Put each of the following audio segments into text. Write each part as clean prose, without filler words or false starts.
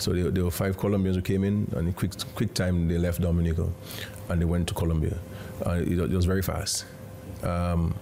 So there were 5 Colombians who came in, and in quick time they left Dominica, and they went to Colombia. It was very fast. So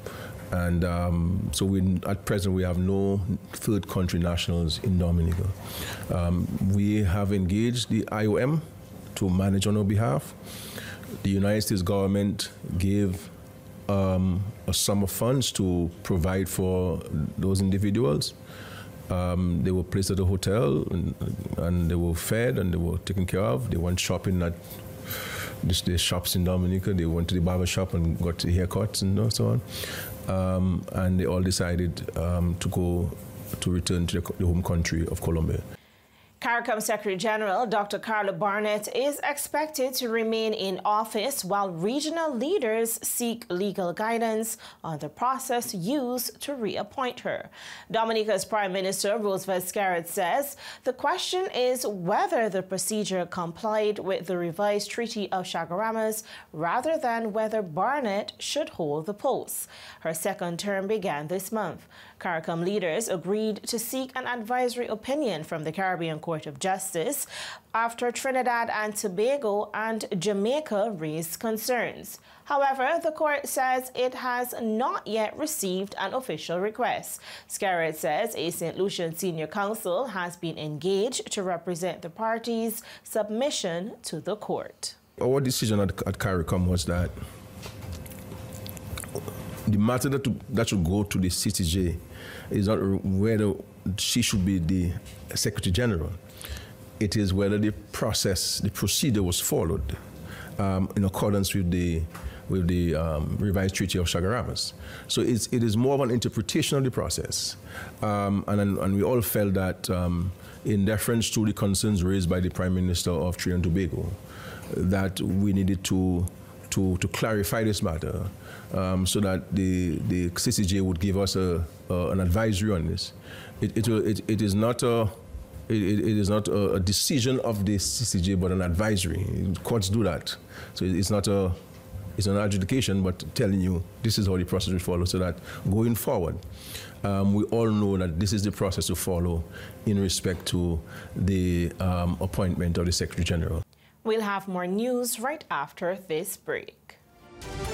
at present we have no third country nationals in Dominica. We have engaged the IOM to manage on our behalf. The United States government gave a sum of funds to provide for those individuals. They were placed at a hotel, and they were fed, and they were taken care of. They went shopping at the shops in Dominica. They went to the barber shop and got haircuts and so on. And they all decided to return to the home country of Colombia. CARICOM Secretary General Dr. Carla Barnett is expected to remain in office while regional leaders seek legal guidance on the process used to reappoint her. Dominica's Prime Minister Roosevelt Skerrit says the question is whether the procedure complied with the revised Treaty of Chaguaramas rather than whether Barnett should hold the post. Her second term began this month. CARICOM leaders agreed to seek an advisory opinion from the Caribbean Court of Justice after Trinidad and Tobago and Jamaica raised concerns. However, the court says it has not yet received an official request. Skerrit says a St. Lucian senior counsel has been engaged to represent the parties' submission to the court. Our decision at CARICOM was that the matter that should go to the CCJ is not whether she should be the Secretary General. It is whether the procedure was followed in accordance with the revised Treaty of Chaguaramas. So it is more of an interpretation of the process. And we all felt that in deference to the concerns raised by the Prime Minister of Trinidad and Tobago, that we needed to clarify this matter so that the CCJ would give us an advisory on this. It is not a decision of the CCJ, but an advisory. Courts do that, so it's not an adjudication, but telling you this is how the process will follow, so that going forward, we all know that this is the process to follow in respect to the appointment of the Secretary General. We'll have more news right after this break.